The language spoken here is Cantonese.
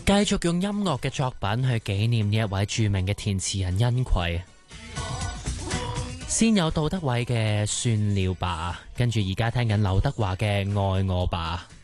繼續用音樂嘅作品去紀念呢一位著名嘅填詞人殷葵。先有杜德偉嘅算了吧，跟住而家聽緊劉德華嘅愛我吧。